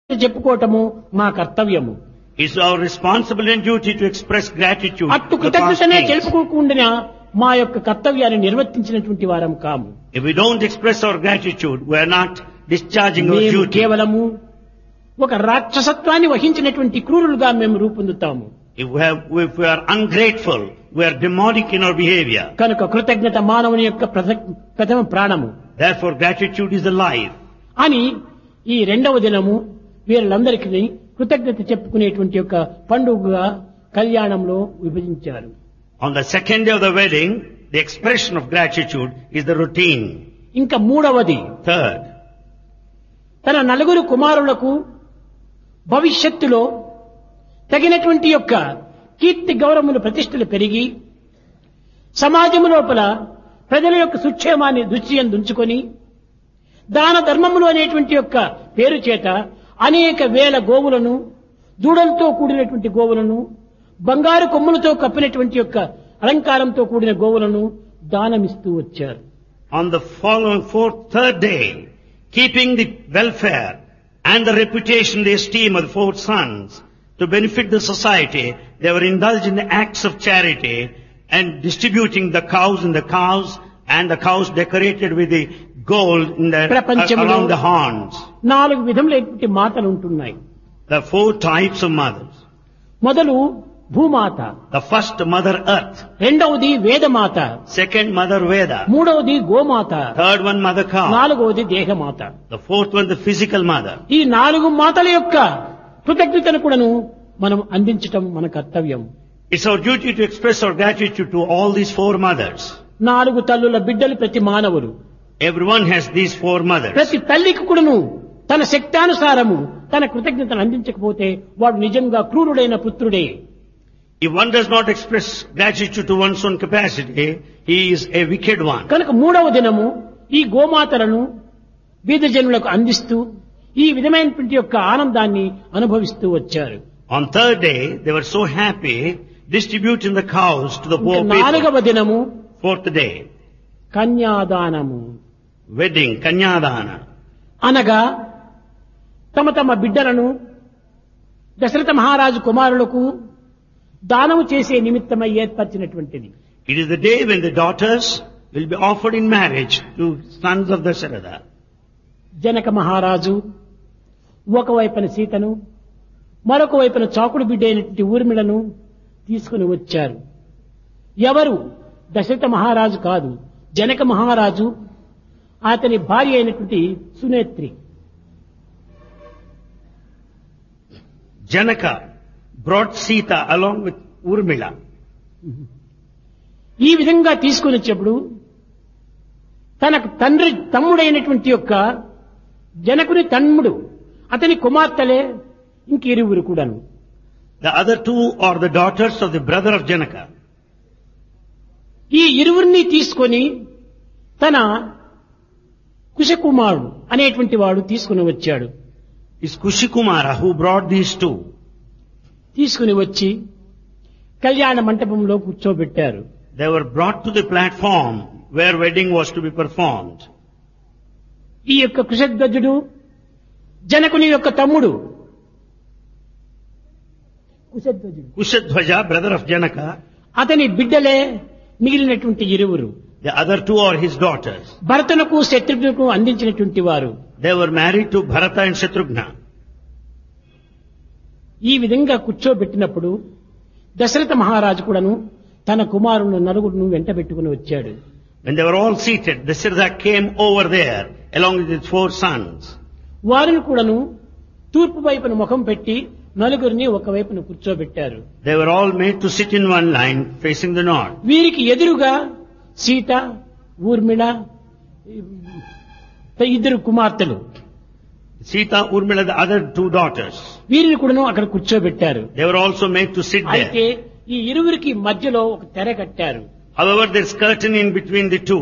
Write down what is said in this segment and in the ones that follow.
చెప్పుకోవటము మా కర్తవ్యము. It's our responsibility and duty to express gratitude. అట్టు to the past కృతజ్ఞతనే kings. తెలుపుకోకుండా మా యొక్క కర్తవ్యాన్ని నిర్వర్తించినటువంటి వారం కాము. If we don't express our gratitude, we are not discharging our మేము duty. కేవలము ఒక రాక్షసత్వాన్ని వహించినటువంటి క్రూరులుగా మేము రూపొందుతాము. If we are ungrateful, we are demonic in our behavior. కనుక కృతజ్ఞత మానవుని యొక్క ప్రథమ ప్రాణము Therefore, gratitude is the life. అని ఈ రెండవ దినము వీళ్ళందరికీ కృతజ్ఞత చెప్పుకునేటువంటి యొక్క పండుగగా కళ్యాణంలో విభజించారు. On the second day of the wedding, the expression of gratitude is the routine. ఇంకా మూడవది Third, తన నలుగురు కుమారులకు భవిష్యత్తులో తగినటువంటి యొక్క కీర్తి గౌరవములు ప్రతిష్టలు పెరిగి సమాజం లోపల ప్రజల యొక్క సుక్షేమాన్ని దృష్టి ఉంచుకొని దాన ధర్మములు అనేటువంటి యొక్క పేరు చేత అనేక వేల గోవులను దూడలతో కూడినటువంటి గోవులను బంగారు కొమ్ములతో కప్పినటువంటి యొక్క అలంకారంతో కూడిన గోవులను దానమిస్తూ వచ్చారు. on the following third day, keeping the welfare and the reputation, the esteem of the four sons to benefit the society, they were indulged in the acts of charity and distributing the cows and the cows decorated with the gold in the around the horns. 4 విధములైనటువంటి మాతలు ఉంటున్నాయి. The 4 types of mothers. మొదలు భూమాత, The first, Mother Earth. రెండవది వేదమాత, Second, Mother Veda. మూడవది గోమాత, Third one, Mother Cow. నాలుగవది దేహమాత. The fourth one, the physical mother. ఈ 4 మాతల యొక్క కృతజ్ఞతను కూడాను మనం అందించటం మన కర్తవ్యం. It's our duty to express our gratitude to all these 4 mothers. 4 తల్లుల బిడ్డలు ప్రతి మానవులు. Everyone has these 4 mothers. ప్రతి తల్లికి కూడాను తన శక్తానుసారము తన కృతజ్ఞతను అందించకపోతే వాడు నిజంగా క్రూరుడైన పుత్రుడే. If one does not express gratitude to one's own capacity, he is a wicked one. కనుక మూడవ దినము ఈ గోమాతలను బీద జనులకు అందిస్తూ ఈ విధమైనటువంటి యొక్క ఆనందాన్ని అనుభవిస్తూ వచ్చారు. On third day, they were so happy distributing the cows to the poor people. నాలుగవ దినము Fourth day, కన్యాదానము wedding, Kanyadana. అనగా తమ తమ బిడ్డలను దశరథ మహారాజు కుమారులకు దానము చేసే నిమిత్తమై ఏర్పరిచినటువంటిది. It is the day when the daughters will be offered in marriage to sons of Dasharatha. Janaka మహారాజు ఒకవైపున సీతను మరొక వైపున చాకుడు బిడ్డ అయినటువంటి ఊర్మిళను తీసుకుని వచ్చారు. ఎవరు? దశరథ మహారాజు కాదు, జనక మహారాజు అతని భార్య అయినటువంటి సునేత్రి. Janaka brought Sita along with Urmila. ఈ విధంగా తీసుకుని వచ్చేప్పుడు తనకు తమ్ముడైనటువంటి యొక్క జనకుని తమ్ముడు అతని కుమార్తెలే ఇంకిరువురు కూడాను. The other 2 are the daughters of the brother of Janaka. ఈ ఇరువురిని తీసుకొని తన కుశకుమారుడు అనేటువంటి వాడు తీసుకుని వచ్చాడు. It's Kushikumara who brought these 2. తీసుకుని వచ్చి కళ్యాణ మంటపంలో కూర్చోబెట్టారు. They were brought to the platform where wedding was to be performed. ఈ యొక్క కుశధ్వజుడు జనకుని యొక్క తమ్ముడు Kushadhwaja, brother of Janaka, అతని బిడ్డలే మిగిలినటువంటి ఇరువురు. the other 2 are his daughters. భరతునకు శత్రుఘ్నకు అందించినటువంటి వారు. They were married to Bharata and Shatrughna. ఈ విధంగా కూర్చోబెట్టినప్పుడు దశరథ మహారాజు కూడాను తన కుమారులను నలుగురును వెంట పెట్టుకుని వచ్చాడు. When they were all seated, Dasharatha came over there along with his 4 sons. వారిని కూడాను తూర్పు వైపున ముఖం పెట్టి నలుగురిని ఒకవైపున కూర్చోబెట్టారు. They were all made to sit in one line facing the north. వీరికి ఎదురుగా సీత, ఊర్మిళ, 2 కుమార్తెలు, Sita, Urmila, the other 2 daughters. వీరిని కూడాను అక్కడ కూర్చోబెట్టారు. They were also made to sit అయితే there. ఈ ఇరువురికి మధ్యలో ఒక తెర కట్టారు. However, there's curtain in between the 2.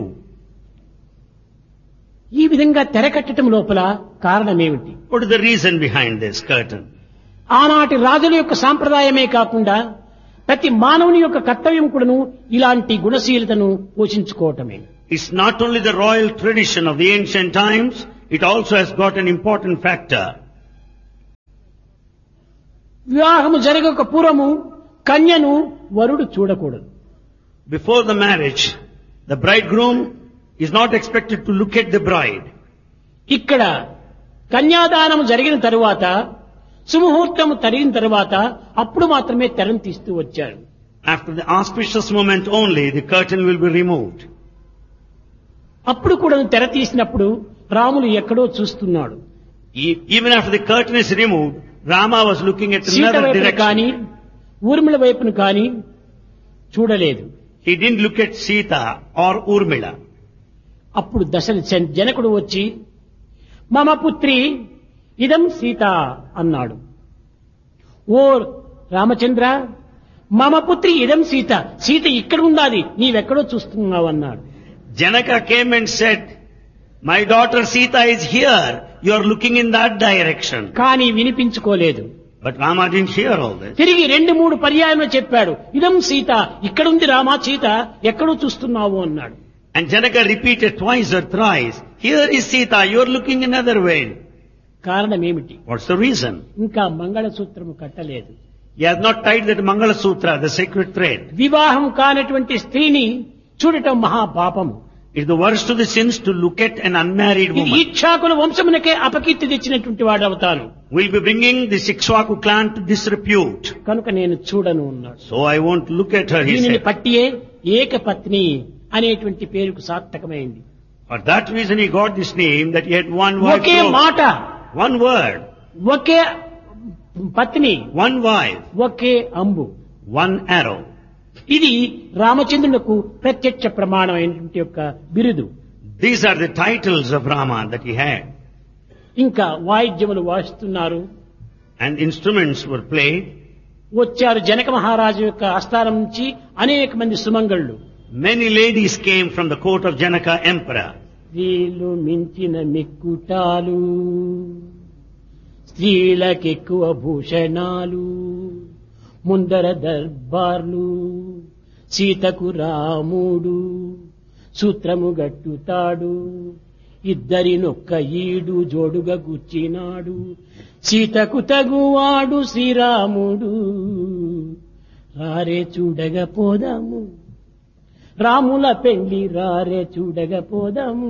ఈ విధంగా తెర కట్టడం లోపల కారణమేమిటి? What is the reason behind this curtain? ఆనాటి రాజుల యొక్క సాంప్రదాయమే కాకుండా ప్రతి మానవుని యొక్క కర్తవ్యం కూడాను ఇలాంటి గుణశీలతను పోషించుకోవటమే. It's not only the royal tradition of the ancient times, it also has got an important factor. వివాహము జరగక పూర్వము కన్యను వరుడు చూడకూడదు. Before the marriage, the bridegroom is not expected to look at the bride. ఇక్కడ కన్యాదానం జరిగిన తరువాత సుముహూర్తము తరిగిన తరువాత అప్పుడు మాత్రమే తెరను తీస్తూ వచ్చారు. After the auspicious moment only, the curtain will be removed. అప్పుడు కూడా తెర తీసినప్పుడు రాములు ఎక్కడో చూస్తున్నాడు. Even after the curtain is removed, Rama was looking at Sita another వైపును కానీ direction. ఊర్మిళ వైపును కానీ చూడలేదు. He didn't look at Sita or Urmila. అప్పుడు జనకుడు వచ్చి మమ పుత్రి ఇదం సీత అన్నాడు. ఓ రామచంద్ర, మమ పుత్రి ఇదం సీత, సీత ఇక్కడ ఉండాలి, నీవెక్కడో చూస్తున్నావు అన్నాడు. Janaka came and said, my daughter Sita is here, you are looking in that direction. కానీ వినిపించుకోలేదు. But Rama didn't hear all this. తిరిగి 2-3 పర్యాయములు చెప్పాడు, ఇదం సీత, ఇక్కడుంది రామా సీత, ఎక్కడో చూస్తున్నావు అన్నాడు. And Janaka repeated twice or thrice, here is Sita, you are looking another way. కారణం ఏమిటి? What's the reason? ఇంకా మంగళసూత్రము కట్టలేదు. He has not tied that Mangala Sutra, the sacred thread. వివాహం కానటువంటి స్త్రీని చూడటం మహాపాపము. It's the worst of the sins to look at an unmarried ఇది woman. ఇక్షాకుల వంశమునకే అపకీర్తి తెచ్చినటువంటి వాడవుతాను. We'll be bringing the Ikshvaku clan to disrepute. కనుక నేను చూడను అన్నాడు. So I won't look at her, he దీనిని said. పట్టియే ఏకపత్ని అనేటువంటి పేరుకు సార్థకమైంది. For that reason he got this name, that he had one wife. ఒకే మాట, One word, ఒకే పత్ని, one wife, ఒకే అంబు. one arrow. ఇది రామచంద్రునకు ప్రత్యక్ష ప్రమాణమైనటువంటి యొక్క బిరుదు. These are the titles of Rama that he had. ఇంకా వాయిద్యములు వాయిస్తున్నారు. And instruments were played. వచ్చారు జనక మహారాజు యొక్క ఆస్థానం నుంచి అనేక మంది సుమంగళ్ళు. Many ladies came from the court of Janaka emperor. స్త్రీలు మించిన మిక్కుటాలు, స్త్రీలకెక్కువ భూషణాలు, ముందర దర్బార్లు, సీతకు రాముడు సూత్రము గట్టుతాడు, ఇద్దరినొక్క ఈడు జోడుగా గుచ్చినాడు, సీతకు తగువాడు శ్రీరాముడు, రారే చూడగా పోదాము, రాముల పెళ్లి రారే చూడగా పోదాము,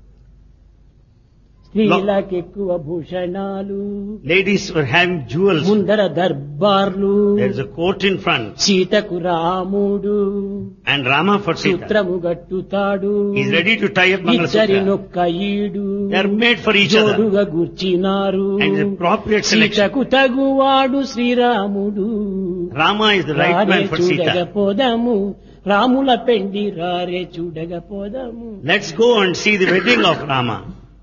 స్త్రీలకెక్కువ భూషణాలు, Ladies were having jewels. ముందర దర్బార్లు, There's a court in front. సీతకు రాముడు And Rama for Sita. సూత్రము గట్టుతాడు, He's ready to tie up Mangala Sutra. ఇద్దరినొక్క ఈడు They are made for each other. జోడుగా గుర్చినారు, And the appropriate selection. సీతకు తగువాడు శ్రీరాముడు, Rama is the right రారే man for చూడగా Sita. పోదాము, రాముల పెండి రారే చూడగా పోదాము. Let's go and see the wedding of Rama.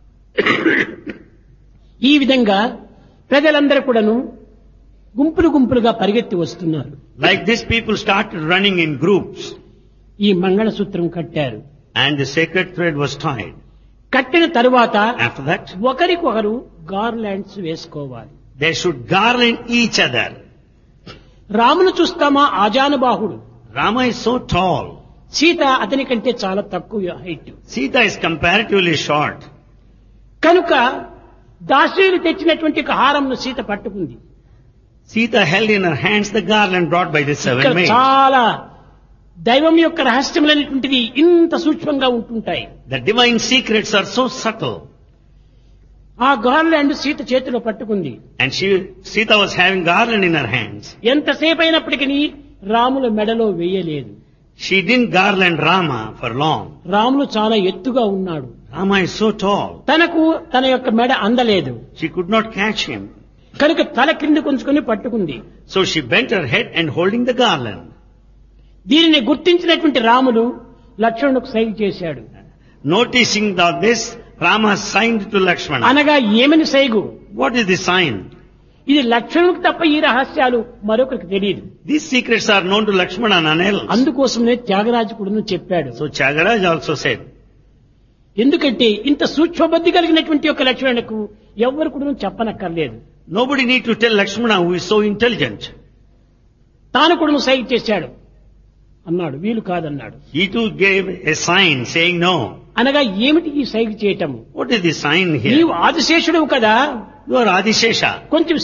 ఈ విధంగా ప్రజలందరూ కూడాను గుంపులు గుంపులుగా పరిగెత్తి వస్తున్నారు. Like this, people started running in groups. ఈ మంగళసూత్రం కట్టారు. And the sacred thread was tied. కట్టిన తరువాత After that, ఒకరికొకరు గార్లాండ్స్ వేసుకోవాలి. they should garland each other. రామును చూస్తామా ఆజానుబాహుడు, Rama is so tall. Sita అతని కంటే చాలా తక్కువ height. Sita is comparatively short. కనుక దాసీలు తెచ్చినటువంటి ఒక హారంను సీత పట్టుకుంది. Sita held in her hands the garland brought by the ఇక్కడ 7 maids. చాలా దైవం యొక్క రహస్యములైనటువంటిది ఇంత సూక్ష్మంగా ఉంటుంటాయి. The divine secrets are so subtle. ఆ గార్లాండ్ సీత చేతిలో పట్టుకుంది. And Sita was having garland in her hands. ఎంతసేపు అయినప్పటికీ రాముల మెడలో వేయలేదు. She didn't garland Rama for long. Ramulu చాలా ఎత్తుగా ఉన్నాడు. Rama is so tall. తనకు తన యొక్క మెడ అందలేదు. She could not catch him. కనుక తల క్రింది కొంచుకొని పట్టుకుంది. So she bent her head and holding the garland. దీనిని గుర్తించినటువంటి రాములు లక్ష్మణుకు సైగ చేశాడు. Noticing this, Rama signed to Lakshmana. అనగా ఏమని సైగు? What is the sign? ఇది లక్ష్మణుకు తప్ప ఈ రహస్యాలు మరొకరికి తెలియదు. These secrets are known to Lakshmana and none else. అందుకోసమే త్యాగరాజు కూడా చెప్పాడు. So Tyagaraj also said. ఎందుకంటే ఇంత సూక్ష్మబుద్ధి కలిగినటువంటి ఒక లక్ష్మణుకు ఎవ్వరు కూడా చెప్పనక్కర్లేదు. Nobody need to tell Lakshmana who is so intelligent. తాను కూడా సైగ చేశాడు అన్నాడు. వీలు కాదన్నాడు. He too gave a sign saying no. అనగా ఏమిటి ఈ సైగ చేయటము? What is the sign here? నీవు ఆదిశేషుడు కదా, You are Adishesha. కొంచెం సీతకు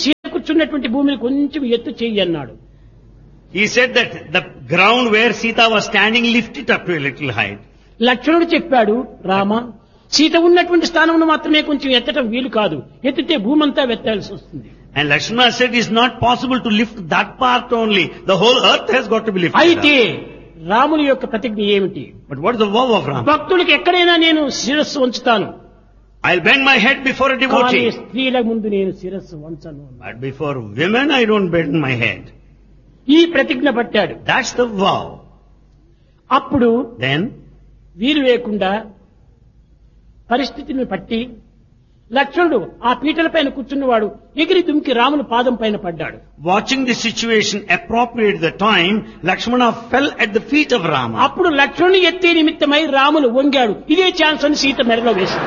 కూర్చున్నటువంటి భూమిని కొంచెం ఎత్తు చెయ్యి అన్నాడు. He said that the ground where Sita was standing, lift it up to a little height. లక్ష్మణుడు చెప్పాడు, రామ సీత ఉన్నటువంటి స్థానమును మాత్రమే కొంచెం ఎత్తటం వీలు కాదు, ఎత్తితే భూమంతా వెత్తాల్సి వస్తుంది. And Lakshmana said it's not possible to lift that part only. The whole earth has got to be lifted అయితే up. రాముని యొక్క ప్రతిజ్ఞ ఏమిటి? But what is the vow of Rama? భక్తులకు ఎక్కడైనా నేను శిరస్సు వంచుతాను, I'll bend my head before a కానీ devotee. స్త్రీల ముందు నేను శిరస్సు వంచను. But before women I don't bend my head. ఈ ప్రతిజ్ఞ పట్టాడు. That's the vow. అప్పుడు Then వీలు లేకుండా పరిస్థితిని పట్టి లక్ష్మణుడు ఆ పీటల పైన కూర్చున్నవాడు ఎగిరి దుమికి రాముని పాదం పైన పడ్డాడు. watching the situation appropriate the time, Lakshmana fell at the feet of Rama. అప్పుడు లక్ష్మణుని ఎత్తే నిమిత్తమై రాములు వంగాడు. ఇదే ఛాన్స్ అని సీత మెడలో వేసింది.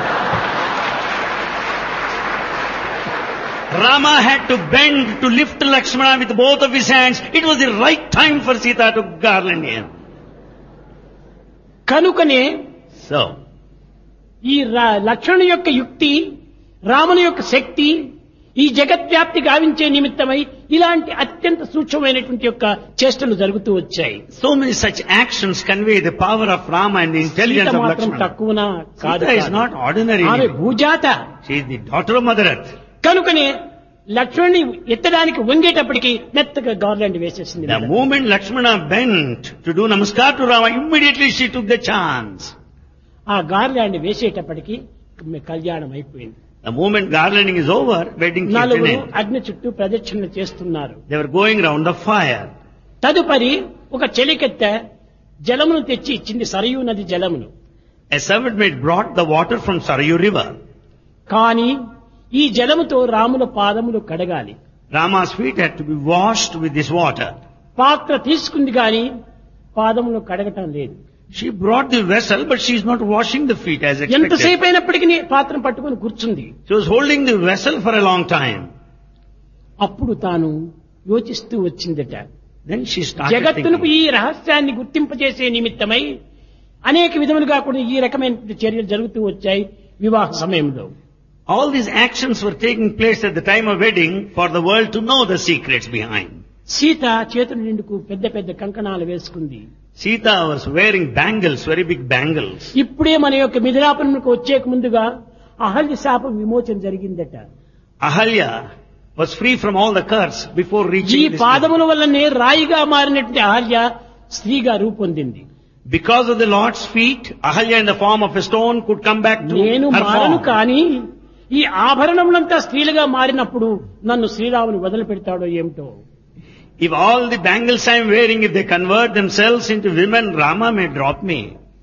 Rama had to bend to lift Lakshmana with both of his hands. It was the right time for Sita to garland him. కనుకనే So, ఈ లక్ష్మణుని యొక్క యుక్తి, రాముని యొక్క శక్తి ఈ జగద్వ్యాప్తి గావించే నిమిత్తమై ఇలాంటి అత్యంత సూక్ష్మమైనటువంటి యొక్క చేష్టలు జరుగుతూ వచ్చాయి. so many such actions convey the power of Rama and the intelligence Sita of మాత్రం Lakshmana. తక్కువనా కాదు. Sita is not ordinary. ఆమె భూజాత. She is the daughter of Mother Earth. కనుకనే లక్ష్మణుని ఎత్తడానికి వంగేటప్పటికి మెత్తగా గార్లాండ్ వేసేసింది. The moment Lakshmana bent to do namaskar to Rama, immediately she took the chance. ఆ గార్లాండ్ వేసేటప్పటికి కళ్యాణం అయిపోయింది. The moment garlanding is over, wedding came to an నలుగురు end. అగ్ని చుట్టూ ప్రదక్షిణ చేస్తున్నారు. They were going round the fire. తదుపరి ఒక చెలికెత్తె జలమును తెచ్చి ఇచ్చింది, సరయూ నది జలమును. A servant maid brought the water from Sarayu river. కానీ ఈ జలముతో రాముల పాదములు కడగాలి. Rama's feet had to be washed with this water. పాత్ర తీసుకుంది గాని పాదములు కడగటం లేదు. She brought the vessel, but she is not washing the feet as expected. ఎంతసేపు అయినప్పటికీ పాత్రను పట్టుకుని కూర్చుంది. She was holding the vessel for a long time. అప్పుడు తాను యోచిస్తూ వచ్చిందట. Then she started జగత్తునకు thinking. ఈ రహస్యాన్ని గుర్తింపజేసే నిమిత్తమై అనేక విధములుగా కూడా ఈ రకమైన చర్యలు జరుగుతూ వచ్చాయి వివాహ సమయంలో. All these actions were taking place at the time of wedding for the world to know the secrets behind. Sita చేతుల నిండుకు పెద్ద పెద్ద కంకణాలు వేసుకుంది. Sita was wearing bangles, very big bangles. ఇప్పుడే మన యొక్క మిథిలాపురంకు వచ్చేక ముందుగా అహల్య శాపం విమోచన జరిగిందట. Ahalya was free from all the curse before ఈ reaching this level. పాదముల వల్లనే రాయిగా మారినటువంటి అహల్య స్త్రీగా రూపొందింది. Because of the Lord's feet, Ahalya in the form of a stone could come back to నేను her మారను form. కానీ ఈ ఆభరణములంతా స్త్రీలుగా మారినప్పుడు నన్ను శ్రీరాముని వదిలిపెడతాడో ఏమిటో. If all the bangles I am wearing, if they convert themselves into women, Rama may drop me.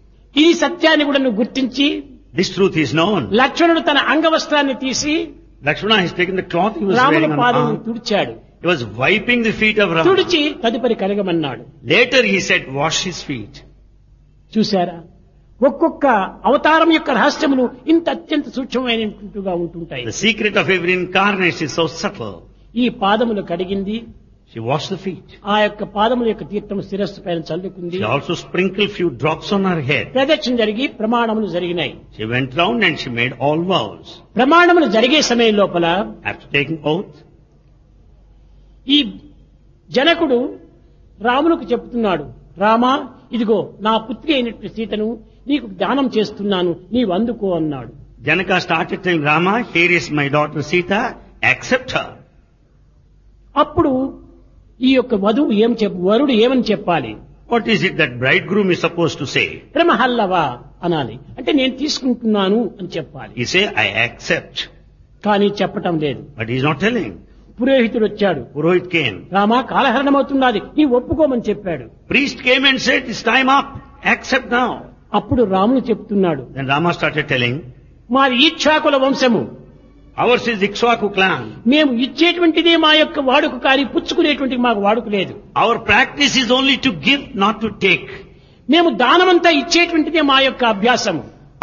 ఈ సత్యాన్ని కూడా నువ్వు గుర్తించి This truth is known. లక్ష్మణుడు తన అంగవస్త్రాన్ని తీసి Lakshmana has taken the cloth he was రాముని wearing on the పాదమును arm. తుడిచాడు. He was wiping the feet of Rama. తుడిచి తదుపరి కడగమన్నాడు. Later he said, wash his feet. చూశారా, ఒక్కొక్క అవతారం యొక్క రహస్యములు ఇంత అత్యంత సూక్ష్మమైనట్టుగా ఉంటుంటాయి. The secret of every incarnation is so subtle. ఈ పాదములు కడిగింది. She washed the feet. ఆ యొక్క పాదముల యొక్క తీర్థం శిరస్సు పైన చల్లుకుంది. She also sprinkled few drops on her head. ప్రదక్షిణ జరిగి ప్రమాణములు జరిగినాయి. She went round and she made all vows. ప్రమాణములు జరిగే సమయం లోపల After taking oath, ఈ జనకుడు రాములకు చెప్తున్నాడు, రామా ఇదిగో నా పుత్రి అయినటువంటి సీతను నీకు దానం చేస్తున్నాను, నీవు అందుకో అన్నాడు. Janaka started telling Rama, here is my daughter Sita, accept her. అప్పుడు ఈ యొక్క వధువు వరుడు ఏమని చెప్పాలి? What is it that bridegroom is supposed to say? ప్రమహల్లవా అనాలి. అంటే నేను తీసుకుంటున్నాను అని చెప్పాలి. He say, I accept. కానీ చెప్పటం లేదు. But he is not telling. పురోహితుడు వచ్చాడు. Purohit came. రామా కాలహరణమవుతున్నది, నీ ఒప్పుకోమని చెప్పాడు. Priest came and said, it's time up. Accept now. అప్పుడు రాముడు చెప్తున్నాడు, Then Rama started telling, మాది ఈక్షాకుల వంశము, ours is Ikshvaku clan. మేము ఇచ్చేటువంటిదే మా యొక్క వాడుక కానీ పుచ్చుకునేటువంటి మాకు వాడుక లేదు. Our practice is only to give, not to take. మేము దానమంతా ఇచ్చేటువంటిదే మా యొక్క అభ్యాసము.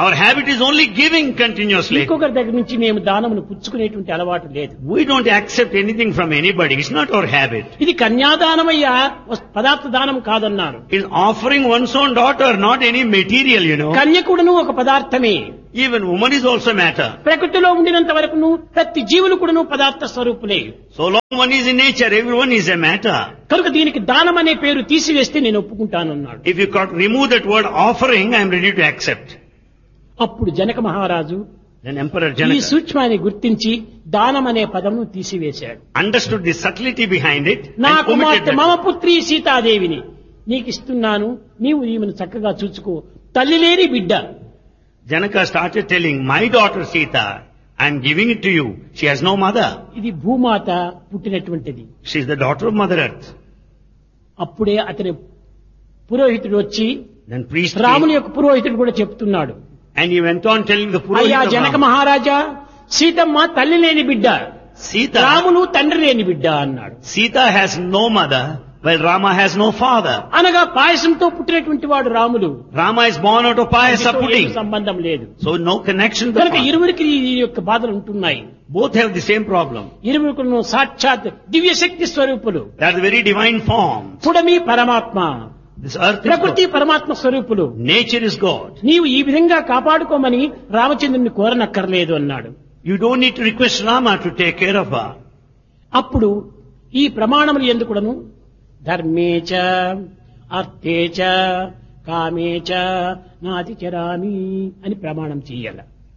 Our habit is only giving continuously. ఇంకొకరి దగ్గర నుంచి మేము దానమును పుచ్చుకునేటువంటి అలవాటు లేదు. We don't accept anything from anybody. It's not our habit. ఇది కన్యాదానమయ్యా, పదార్థ దానం కాదన్నారు. It's offering one's own daughter, not any material, కన్యకుడును ఒక పదార్థమే. Even woman is also matter. ప్రకృతిలో ఉండినంత వరకును ప్రతి జీవులు కూడాను పదార్థ స్వరూపులే. So long one is in nature, everyone is a matter. కనుక దీనికి దానం అనే పేరు తీసివేస్తే నేను ఒప్పుకుంటానన్నాడు. If you could remove that word offering, I am ready to accept. అప్పుడు జనక మహారాజు Then Emperor ఈ Janaka సూక్ష్మాన్ని గుర్తించి దానం అనే పదమును తీసివేశాడు. understood the subtlety behind it నా and omitted కుమార్తె that. మమ పుత్రి సీతాదేవిని నీకు ఇస్తున్నాను, నీవు ఈమెను చక్కగా చూసుకో, తల్లి లేని బిడ్డ. Janaka started telling, my daughter Sita, I am giving it to you. She has no mother. ఇది భూమాత పుట్టినటువంటిది. She is the daughter of Mother Earth. అప్పుడే అతని పురోహితుడు వచ్చి Then priest రాముని came, యొక్క పురోహితుడు కూడా చెప్తున్నాడు, and he went on telling the అయ్యా Purohit of జనక Rama, మహారాజా, సీతమ్మ తల్లి లేని బిడ్డ, Sita, రామును తండ్రి లేని బిడ్డ అన్నాడు. Sita has no mother, while Rama has no father. అనగా పాయసంతో పుట్టినటువంటి వాడు Ramulu. Rama is born out of payasa దీనితో pudding. ఏమీ సంబంధం లేదు. So no connection to the కనుక father. ఇరువురికి ఈ యొక్క బాధలు ఉంటున్నాయి. Both have the same problem. ఇరువురుకును సాక్షాత్ దివ్య శక్తి స్వరూపులు. They are the very divine form. పుడమి పరమాత్మ, This earth is ప్రకృతి God. పరమాత్మ స్వరూపులు. Nature is God. నీవు ఈ విధంగా కాపాడుకోమని రామచంద్రుని కోరనక్కర్లేదు అన్నాడు. You don't need to request Rama to take care of her. అప్పుడు ఈ ప్రమాణములు ఎందుకుడను ధర్మేచ అర్థేచ కామేచ నాతిచరామి అని ప్రమాణం చెయ్యాల.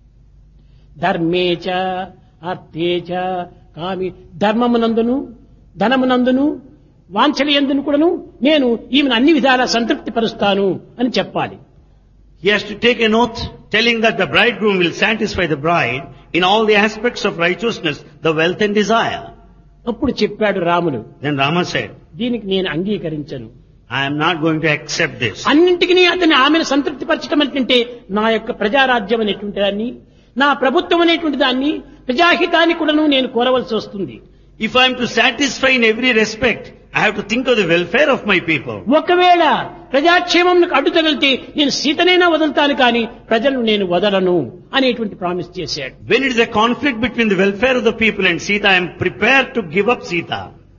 ధర్మేచ అర్థేచ కామి, ధర్మమునందును ధనమునందును వాంఛనయందును కూడాను నేను ఈమెను అన్ని విధాలా సంతృప్తి పరుస్తాను అని చెప్పాలి. He has to take an oath telling that the bridegroom will satisfy the bride in all the aspects of righteousness, the wealth and desire. అప్పుడు చెప్పాడు రాముడు, Then Rama said, దీనికి నేను అంగీకరించను. I am not going to accept this. అన్నింటికి అతని ఆమెను సంతృప్తి పరచడం అంటే నా యొక్క ప్రజారాజ్యం అనేటువంటి దాన్ని, నా ప్రభుత్వం అనేటువంటి దాన్ని, ప్రజాహితాన్ని కూడాను నేను కోరవలసి వస్తుంది. If I am to satisfy in every respect, I have to think of the welfare of my people. ఒకవేళ ప్రజాక్షేమంకు అడ్డు తగిలితే నేను సీతనైనా వదులుతాను కానీ ప్రజలను నేను వదలను అనేటువంటి ప్రామిస్ చేశాడు. When it is a conflict between the welfare of the people and Sita, I am prepared to give up Sita.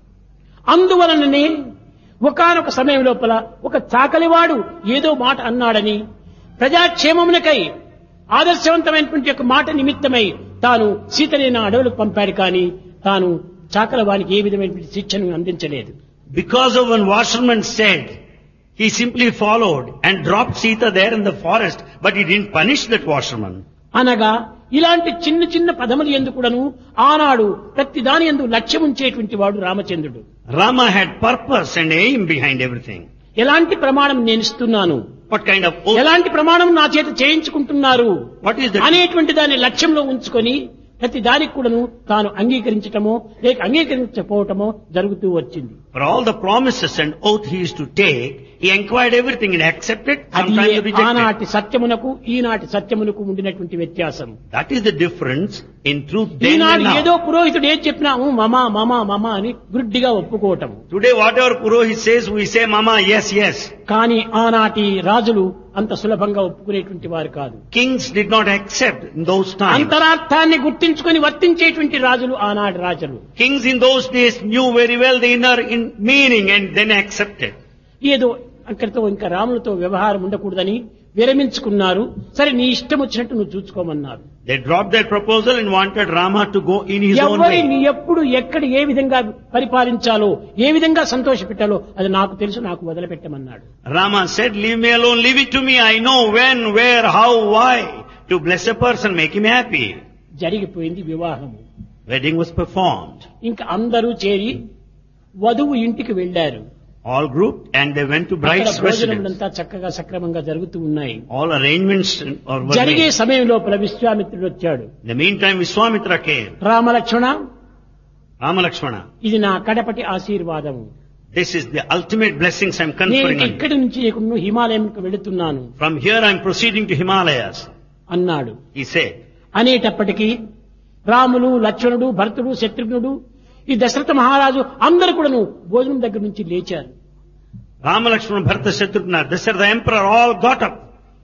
అందువలననే ఒకానొక సమయం లోపల ఒక చాకలివాడు ఏదో మాట అన్నాడని ప్రజాక్షేమమునకై ఆదర్శవంతమైనటువంటి యొక్క మాట నిమిత్తమై తాను సీతనైనా అడవులకు పంపాడు కానీ తాను చాకలవానికి ఏ విధమైనటువంటి శిక్షను అందించలేదు. Because of one washerman said, he simply followed and dropped Sita there in the forest, but he didn't punish that washerman. అనగా ఇలాంటి చిన్న చిన్న పదములు ఎందుకుడను ఆనాడు ప్రతి దాని యందు లక్ష్యం ఉంచేటువంటి వాడు రామచంద్రుడు. Rama had purpose and aim behind everything. ఎలాంటి ప్రమాణం నేను ఇస్తున్నాను, What kind of oath? ఎలాంటి ప్రమాణం నా చేత చేయించుకుంటున్నారు What is that? అనేటువంటి దాన్ని లక్ష్యంలో ఉంచుకొని ప్రతి దానికి కూడాను తాను అంగీకరించటమో లేక అంగీకరించకపోవటమో జరుగుతూ వచ్చింది. For all the promises and oath he used to take, he inquired everything and accepted, అది sometimes rejected. ఆనాటి సత్యమునకు ఈనాటి సత్యమునకు ఉండినటువంటి వ్యత్యాసం. That is the difference in truth then Eenadu and ఏదో now. పురోహితుడు ఏది చెప్పినా మమా మమా మమా అని గుడ్డిగా ఒప్పుకోవటం. Today whatever Purohit says, we say, Mama, yes, yes. కానీ ఆనాటి రాజులు అంత సులభంగా ఒప్పుకునేటువంటి వారు కాదు. Kings did not accept in those times. అంతరార్థాన్ని గుర్తించుకొని వర్తించేటువంటి రాజులు ఆనాటి రాజులు. Kings in those days knew very well the inner meaning and then accepted. ఏదో అక్కడితో ఇంకా రాములతో వ్యవహారం ఉండకూడదని విరమించుకున్నారు. సరే నీ ఇష్టం వచ్చినట్టు నువ్వు చూసుకోమన్నారు. They dropped their proposal and wanted Rama to go in his own ఎవరిని way. ఎప్పుడు ఎక్కడ ఏ విధంగా పరిపాలించాలో ఏ విధంగా సంతోష పెట్టాలో అది నాకు తెలుసు, నాకు వదిలిపెట్టమన్నాడు. Rama said, leave me alone, leave it to me. I know when, where, how, why to bless a person, make him happy. జరిగిపోయింది వివాహము. Wedding was performed. ఇంకా అందరూ చేరి వధువు ఇంటికి వెళ్లారు. All grouped and they went to అక్కడ bride's residence. భోజనములంతా చక్కగా సక్రమంగా జరుగుతూ ఉన్నాయి. All arrangements were జరిగే made. సమయం లోపల విశ్వామిత్రుడు వచ్చాడు. In the meantime, Vishwamitra came. Ramalakshmana, Rama Lakshmana, ఇది నా కడపటి ఆశీర్వాదము. this is the ultimate blessings I am నేను conferring on you. ఇక్కడి నుంచి ఇప్పుడు హిమాలయంకు వెళుతున్నాను From here I am proceeding to Himalayas, అన్నాడు. he said. అనేటప్పటికీ రాములు, లక్ష్మణుడు, భరతుడు, శత్రుఘ్నుడు, ఈ దశరథ మహారాజు అందరూ కూడాను భోజనం దగ్గర నుంచి లేచారు. Rama Lakshmana, Bharata, Shatrugna, Dasharatha, the emperor all got up.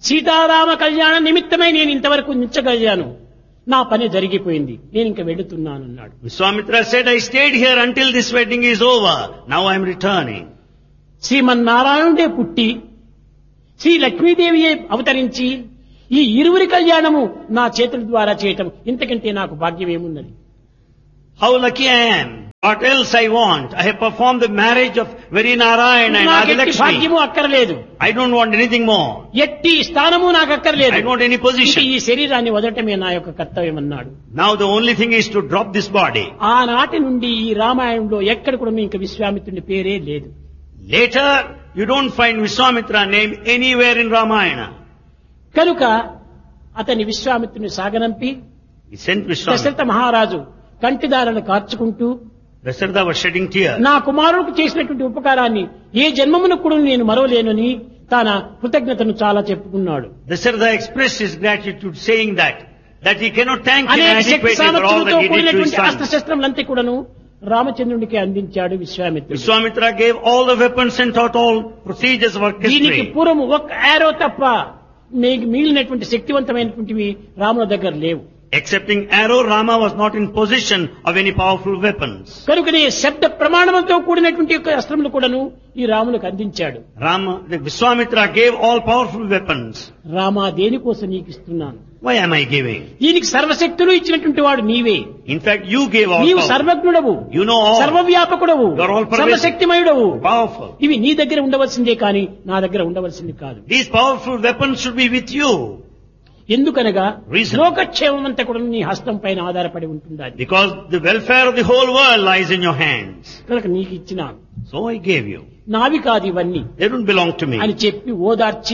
Sitarama కళ్యాణ నిమిత్తమై నేను ఇంతవరకు నించగలిగాను, నా పని జరిగిపోయింది, నేను ఇంక వెళుతున్నాను అన్నాడు. Vishwamitra said, I stayed here until this wedding is over. Now I am returning. శ్రీమన్నారాయణుడే పుట్టి శ్రీ లక్ష్మీదేవియే అవతరించి ఈ ఇరువురి కళ్యాణము నా చేతుల ద్వారా చేయటం ఇంతకంటే నాకు భాగ్యం ఏమున్నది? How lucky I am. What else I want? I have performed the marriage of very Narayana and నాకు ఎట్టి Adilakshmi. భాగ్యము అక్కర్లేదు, I don't want anything more. ఎట్టి స్థానము నాకు అక్కర్లేదు, I don't want any ఇంక position. ఈ శరీరాన్ని వదలటమే నా యొక్క కర్తవ్యం అన్నాడు. Now the only thing is to drop this body. ఆనాటి నుండి ఈ రామాయణంలో ఎక్కడ కూడా ఇంక విశ్వామిత్రుని పేరే లేదు. Later, you don't find Vishwamitra name anywhere in Ramayana. కనుక అతని విశ్వామిత్రుని సాగనంపి He sent Vishwamitra. దశరథ మహారాజు కంటిదారులను కార్చుకుంటూ Dasharatha was shedding tears. నా కుమారుడికి చేసినటువంటి ఉపకారాన్ని ఏ జన్మమును కూడా నేను మరవలేనని తన కృతజ్ఞతను చాలా చెప్పుకున్నాడు. Dasharatha expressed his gratitude saying that he cannot thank him అనేక శక్తి adequately for all సామర్థ్యంతో that he did to his కూడినటువంటి son. అస్త్రశస్త్రములంతా కూడాను రామచంద్రుడికి అందించాడు విశ్వామిత్రుడు. Vishwamitra gave all the weapons and taught all procedures of దీనికి orchestry. పూర్వం ఒక యారో తప్ప మీకు మిగిలినటువంటి శక్తివంతమైనటువంటివి రాముల దగ్గర లేవు. Excepting arrow, Rama was not in possession of any powerful weapons. కనుకనే శబ్ద ప్రమాణంతో కూడినటువంటి యొక్క అస్త్రములు కూడాను ఈ రాములకు అందించాడు. Vishwamitra gave all powerful weapons. Rama దేనికోసం నీకు ఇస్తున్నాను, Why am I giving? దీనికి సర్వశక్తులు ఇచ్చినటువంటి వాడు నీవే. In fact, you gave all నీవు power. సర్వజ్ఞుడవు, You know all. సర్వవ్యాపకుడవు, You are all pervasive. సర్వశక్తిమయుడవు. Powerful. ఇవి నీ దగ్గర ఉండవలసిందే కానీ నా దగ్గర ఉండవలసింది కాదు. These powerful weapons should be with you. ఎందుకనగా Reason. లోకక్షేమం అంతా కూడా నీ హస్తం పైన ఆధారపడి ఉంటుండాలి. Because the welfare of the whole world lies in your hands. కనుక నీకు ఇచ్చినాను, So I gave you. నావి కాదు ఇవన్నీ They don't belong to me. అని చెప్పి ఓదార్చి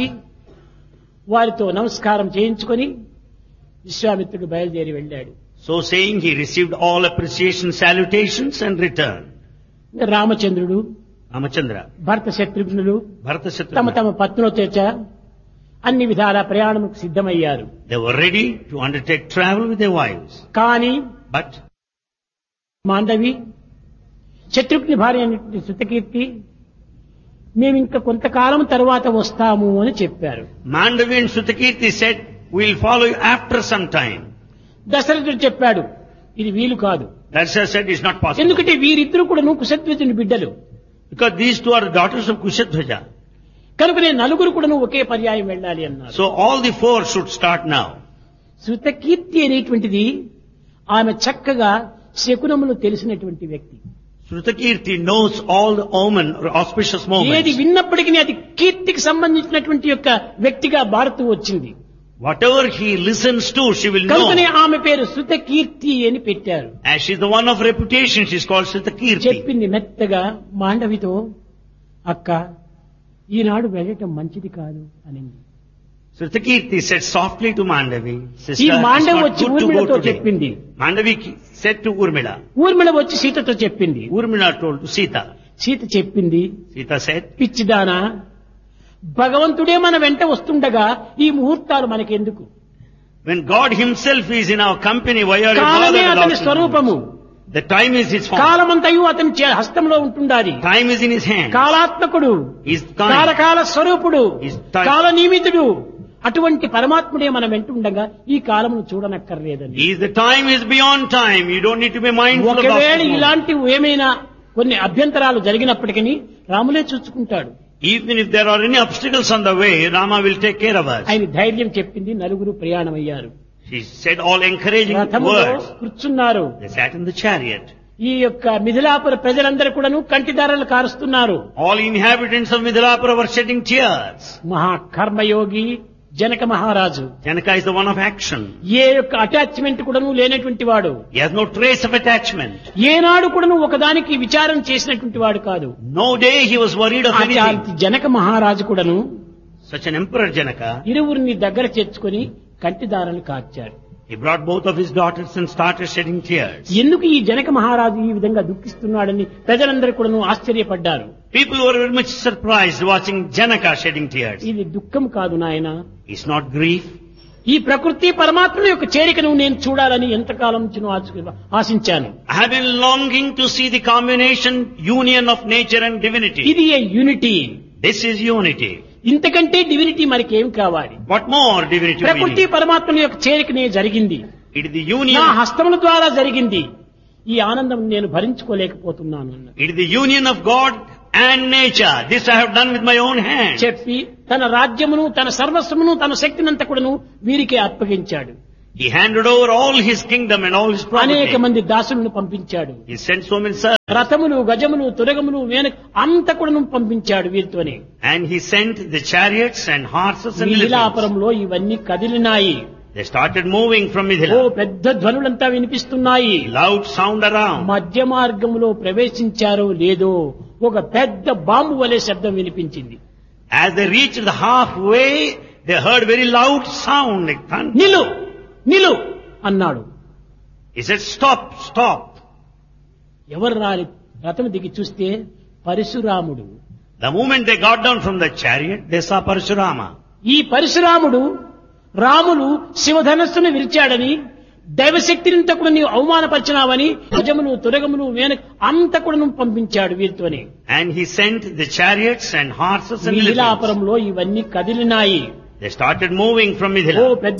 వారితో నమస్కారం చేయించుకొని విశ్వామిత్రుడు బయలుదేరి వెళ్ళాడు. So saying, he received all appreciation, salutations and returned. ఇంకా రామచంద్రుడు Ramachandra, భరత శత్రుఘ్నులు Bharata తమ Shatrugna, తమ పత్నులతో అన్ని విధాల ప్రయాణముకు సిద్ధమయ్యారు. they were ready to undertake travel with their wives. కానీ But మాండవి శత్రుఘ్ని భార్య అయినటువంటి శృతకీర్తి మేము ఇంకా కొంతకాలం తర్వాత వస్తాము అని చెప్పారు. Mandavi and Sutakirti said, we'll follow you after some time. దశరథుడు చెప్పాడు, ఇది వీలు కాదు, Dasharatha said, it's not possible. ఎందుకంటే వీరిద్దరూ కూడా కుశధ్వజుని బిడ్డలు, Because these two are the daughters of Kushadhwaja. కనుక నేను నలుగురు కూడా ఒకే పర్యాయం వెళ్ళాలి అన్నారు. So all the four should start now. Shrutakirti అనేటువంటిది ఆమె చక్కగా శకునములు తెలిసినటువంటి వ్యక్తి. Sutakirti knows all the omen or auspicious ఏది moments. విన్నప్పటికీ అది కీర్తికి సంబంధించినటువంటి యొక్క వ్యక్తిగా మారుతూ వచ్చింది. Whatever he listens to, she will కనుకనే know. ఆమె పేరు శృతకీర్తి అని పెట్టారు. As she's the one of reputation, she's called Sutakirti. చెప్పింది మెత్తగా మాండవితో, అక్క ఈనాడు వెళ్ళటం మంచిది కాదు అనింది. Sutakirti said softly to Mandavi, ఈ sister, it's మాండవి not వచ్చి good to go ఊర్మిళతో today. చెప్పింది. Mandavi said to Urmila. Urmila వచ్చి సీతతో చెప్పింది. Urmila told to Sita. Sita చెప్పింది, Sita said, పిచ్చిదానా, భగవంతుడే మన వెంట వస్తుండగా ఈ ముహూర్తాలు మనకెందుకు? when God himself is in our company, why are you కాలమే bothered అతని about స్వరూపము, The time is his form. కాలమంతయు అతని హస్తంలో ఉంటుండాలి. Time is in his hand. కాలాత్మకుడు, He's time. కాలకాల స్వరూపుడు, He's time. కాల నియమితుడు. అటువంటి పరమాత్ముడే మన వెంటుండగా ఈ కాలమును చూడనక్కర్లేదని. He is the time is beyond time. You don't need to be mindful of ఒకవేళ that. ఇలాంటి ఏమైనా కొన్ని అభ్యంతరాలు జరిగినప్పటికీ రాములే చూసుకుంటాడు. Even if there are any obstacles on the way, Rama will take care of us. ఆయన ధైర్యం చెప్పింది. నలుగురు ప్రయాణమయ్యారు. She said all encouraging రథములో words. కూర్చున్నారు. They sat in the chariot. ఈ యొక్క మిథిలాపుర ప్రజలందరూ కూడాను కంటిదారలు కారుస్తున్నారు. All inhabitants of Midilapura were shedding tears. మహాకర్మయోగి Janaka మహారాజు Janaka is the one of action. ఏ యొక్క అటాచ్మెంట్ కూడాను లేనటువంటి వాడు, He has no trace of attachment. ఏనాడు కూడాను ఒకదానికి విచారం చేసినటువంటి వాడు కాదు. No day he was worried of anything. అట్లాంటి జనక మహారాజు కూడాను Such an emperor Janaka, ఇరువురిని దగ్గర చేర్చుకొని కంటిదారలు కార్చాడు. he brought both of his daughters and started shedding tears. ఎందుకు ఈ జనక మహారాజు ఈ విధంగా దుఃఖిస్తున్నాడని ప్రజలందరూ కూడాను ఆశ్చర్యపడ్డారు. People were very much surprised watching Janaka shedding tears. ఇది దుఃఖం కాదు నాయన, It's not grief. ఈ ప్రకృతి పరమాత్మ యొక్క చేరికను నేను చూడాలని ఎంతకాలం నుంచి ఆశించాను. I have been longing to see the combination, union of nature and divinity. ఇది ఏ యూనిటీ. This is unity. ఇంతకంటే డివినిటీ మనకేం కావాలి? What more divinity we ప్రకృతి need? పరమాత్మల యొక్క చేరికనే జరిగింది. It is the నా union. హస్తముల ద్వారా జరిగింది. ఈ ఆనందం నేను భరించుకోలేకపోతున్నాను అన్నాడు. It is the union of God and nature. This I have done with my own hand. చెప్పి తన రాజ్యమును, తన సర్వస్వమును, తన శక్తినంతా కూడాను వీరికే అప్పగించాడు. He handed over all his kingdom and all his అనేక property. మంది దాసులను పంపించాడు. He sent so many servants. రథములు, గజములు, తురగములు, అంత కూడాను పంపించాడు వీరితోనే. And he sent the chariots and horses and elephants. మిథిలాపురంలో ఇవన్నీ కదిలినాయి. They started moving from oh Mithila. పెద్ద ధ్వనులంతా వినిపిస్తున్నాయి. Loud sound around. మధ్య మార్గంలో ప్రవేశించారో లేదో ఒక పెద్ద బాంబు వలె శబ్దం వినిపించింది. As they reached the halfway, they heard very loud sound like thunder. నిలు నిలు అన్నాడు. He said, stop, stop. ఎవరు రాలి రథం దిగి చూస్తే పరశురాముడు. The moment they got down from the chariot, they saw Parashurama. ఈ పరశురాముడు రాములు శివధనస్సును విరిచాడని, దైవశక్తిని కూడా నీవు అవమానపరిచినావని గజములు, తురగములు, అంత కూడా పంపించాడు వీరితోనే. And he sent the chariots and horses and elephants. మిథిలాపురంలో ఇవన్నీ కదిలినాయి. They started moving from oh Mithila. పెద్ద